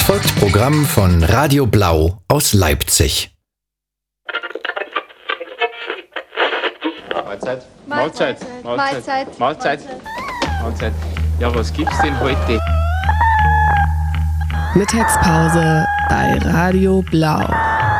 folgt Programm von Radio Blau aus Leipzig. Mahlzeit. Mahlzeit. Mahlzeit. Mahlzeit. Mahlzeit. Ja, was gibt's denn heute? Mittagspause bei Radio Blau.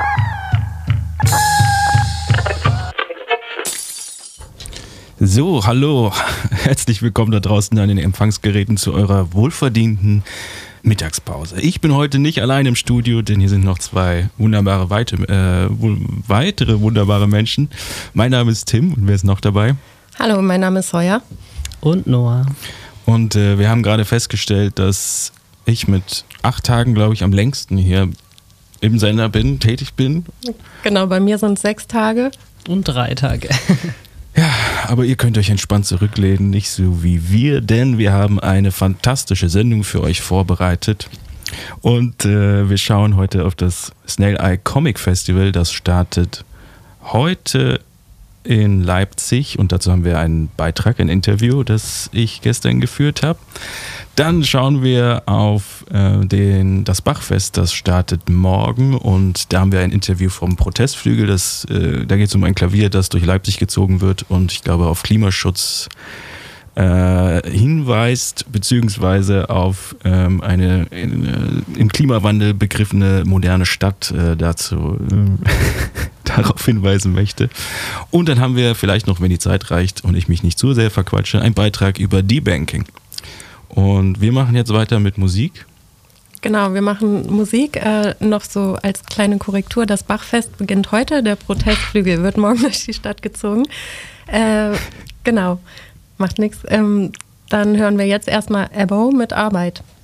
So, hallo, herzlich willkommen da draußen an den Empfangsgeräten zu eurer wohlverdienten Mittagspause. Ich bin heute nicht allein im Studio, denn hier sind noch zwei wunderbare weitere wunderbare Menschen. Mein Name ist Tim und wer ist noch dabei? Hallo, mein Name ist Heuer. Und Noah. Und wir haben gerade festgestellt, dass ich mit 8 Tagen, glaube ich, am längsten hier im Sender tätig bin. Genau, bei mir sind es 6 Tage. Und 3 Tage. Ja, aber ihr könnt euch entspannt zurücklehnen, nicht so wie wir, denn wir haben eine fantastische Sendung für euch vorbereitet. Und wir schauen heute auf das Snail Eye Comic Festival, das startet heute in Leipzig und dazu haben wir einen Beitrag, ein Interview, das ich gestern geführt habe. Dann schauen wir auf das Bachfest, das startet morgen und da haben wir ein Interview vom Protestflügel, da geht es um ein Klavier, das durch Leipzig gezogen wird und ich glaube auf Klimaschutz hinweist, beziehungsweise auf eine im Klimawandel begriffene moderne Stadt darauf hinweisen möchte. Und dann haben wir vielleicht noch, wenn die Zeit reicht und ich mich nicht zu sehr verquatsche, einen Beitrag über Debanking. Und wir machen jetzt weiter mit Musik. Genau, wir machen Musik. Noch so als kleine Korrektur, das Bachfest beginnt heute, der Protestflügel wird morgen durch die Stadt gezogen. Genau, macht nichts. Dann hören wir jetzt erstmal Ebo mit Arbeit.